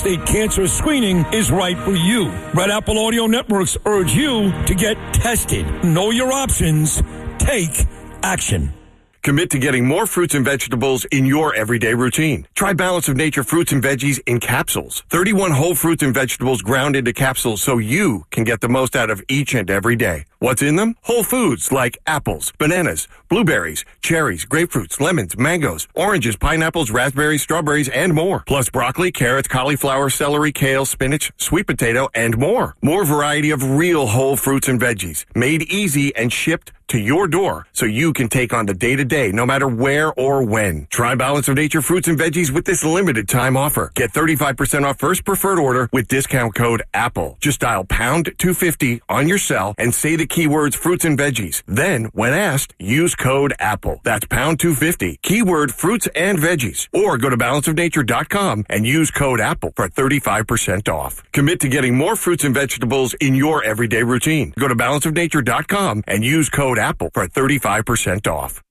State cancer screening is right for you. Red Apple Audio Networks urge you to get tested. Know your options. Take action. Commit to getting more fruits and vegetables in your everyday routine. Try Balance of Nature fruits and veggies in capsules. 31 whole fruits and vegetables ground into capsules so you can get the most out of each and every day. What's in them? Whole foods like apples, bananas, blueberries, cherries, grapefruits, lemons, mangoes, oranges, pineapples, raspberries, strawberries, and more. Plus broccoli, carrots, cauliflower, celery, kale, spinach, sweet potato, and more. More variety of real whole fruits and veggies. Made easy and shipped to your door so you can take on the day-to-day no matter where or when. Try Balance of Nature fruits and veggies with this limited time offer. Get 35% off first preferred order with discount code APPLE. Just dial pound 250 on your cell and say the keywords fruits and veggies. Then, when asked, use code APPLE. That's pound 250, keyword fruits and veggies. Or go to balanceofnature.com and use code APPLE for 35% off. Commit to getting more fruits and vegetables in your everyday routine. Go to balanceofnature.com and use code APPLE for 35% off.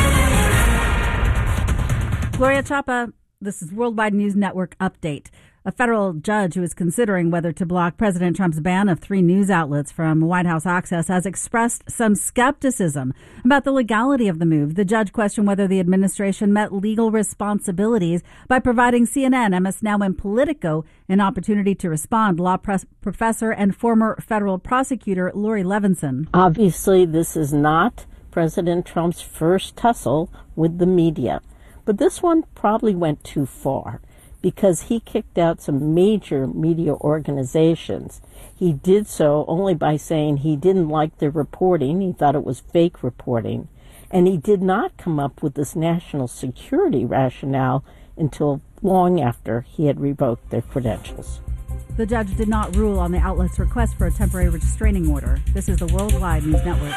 Gloria Chapa, this is Worldwide News Network Update. A federal judge who is considering whether to block President Trump's ban of 3 news outlets from White House access has expressed some skepticism about the legality of the move. The judge questioned whether the administration met legal responsibilities by providing CNN, MS Now, and Politico an opportunity to respond. Law professor and former federal prosecutor Lori Levinson. Obviously, this is not President Trump's first tussle with the media, but this one probably went too far, because he kicked out some major media organizations. He did so only by saying he didn't like the reporting. He thought it was fake reporting. And he did not come up with this national security rationale until long after he had revoked their credentials. The judge did not rule on the outlet's request for a temporary restraining order. This is the Worldwide News Network.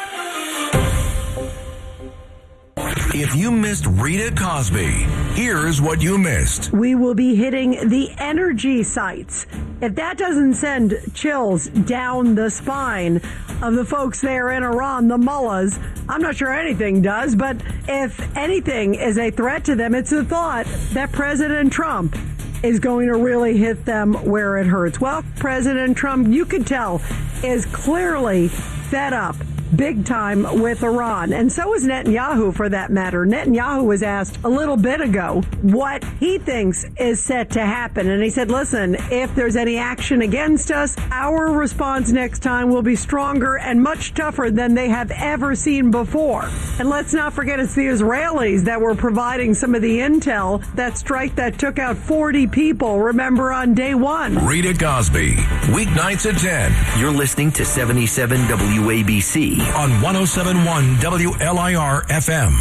If you missed Rita Cosby, here's what you missed. We will be hitting the energy sites. If that doesn't send chills down the spine of the folks there in Iran, the mullahs, I'm not sure anything does, but if anything is a threat to them, it's the thought that President Trump is going to really hit them where it hurts. Well, President Trump, you could tell, is clearly fed up big time with Iran. And so is Netanyahu, for that matter. Netanyahu was asked a little bit ago what he thinks is set to happen. And he said, listen, if there's any action against us, our response next time will be stronger and much tougher than they have ever seen before. And let's not forget, it's the Israelis that were providing some of the intel, that strike that took out 40 people, remember, on day one. Rita Cosby, weeknights at 10. You're listening to 77 WABC. On 107.1 WLIR FM.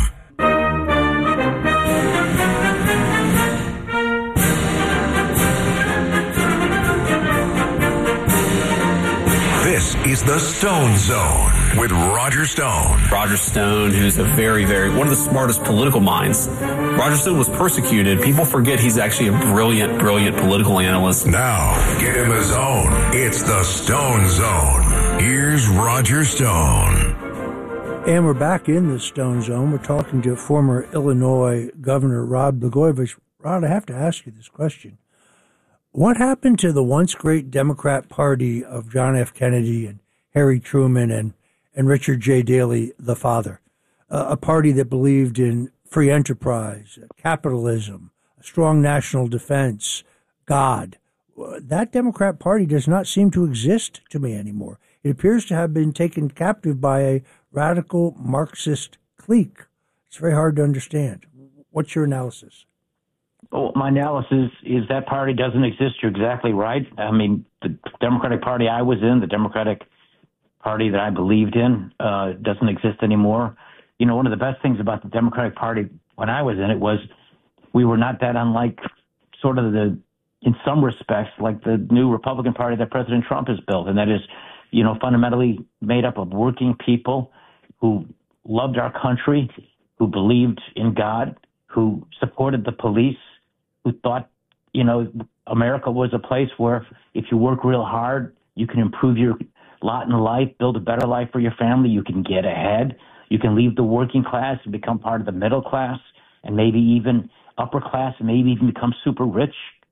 This is the Stone Zone with Roger Stone. Roger Stone, who's a one of the smartest political minds. Roger Stone was persecuted. People forget he's actually a brilliant political analyst. Now, get in the zone. It's the Stone Zone. Here's Roger Stone. And we're back in the Stone Zone. We're talking to former Illinois Governor Rod Blagojevich. Rod, I have to ask you this question. What happened to the once great Democrat Party of John F. Kennedy and Harry Truman and Richard J. Daley, the father? A party that believed in free enterprise, capitalism, a strong national defense, God. That Democrat Party does not seem to exist to me anymore. It appears to have been taken captive by a radical Marxist clique. It's very hard to understand. What's your analysis? Well, my analysis is that party doesn't exist. You're exactly right. I mean, the Democratic Party I was in, the Democratic Party that I believed in, doesn't exist anymore. You know, one of the best things about the Democratic Party when I was in it was we were not that unlike sort of in some respects, like the new Republican Party that President Trump has built. And that is, you know, fundamentally made up of working people who loved our country, who believed in God, who supported the police, who thought, you know, America was a place where if you work real hard, you can improve your lot in life, build a better life for your family, you can get ahead, you can leave the working class and become part of the middle class, and maybe even upper class, and maybe even become super rich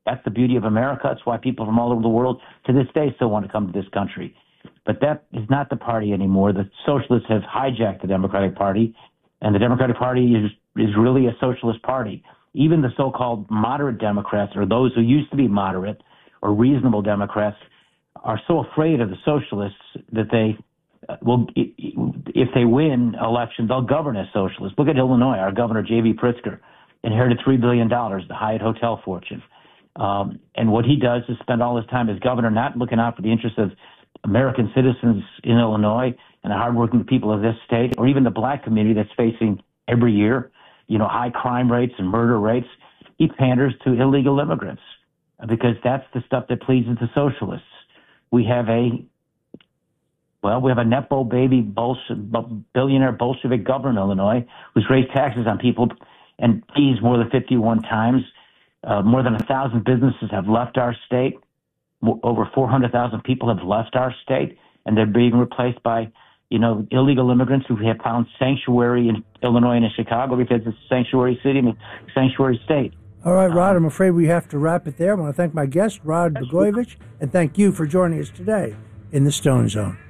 That's the beauty of America. That's why people from all over the world to this day still want to come to this country. But that is not the party anymore. The socialists have hijacked the Democratic Party, and the Democratic Party is really a socialist party. Even the so-called moderate Democrats, or those who used to be moderate or reasonable Democrats, are so afraid of the socialists that they will, if they win elections, they'll govern as socialists. Look at Illinois. Our governor, J.B. Pritzker, inherited $3 billion, the Hyatt Hotel fortune. And what he does is spend all his time as governor not looking out for the interests of American citizens in Illinois and the hardworking people of this state, or even the black community that's facing every year, high crime rates and murder rates. He panders to illegal immigrants because that's the stuff that pleases the socialists. We have a Nepo baby billionaire Bolshevik governor in Illinois who's raised taxes on people and fees more than 51 times. More than 1,000 businesses have left our state. Over 400,000 people have left our state, and they're being replaced by, illegal immigrants who have found sanctuary in Illinois and in Chicago because it's a sanctuary city and a sanctuary state. All right, Rod, I'm afraid we have to wrap it there. I want to thank my guest, Rod Blagojevich, and thank you for joining us today in the Stone Zone.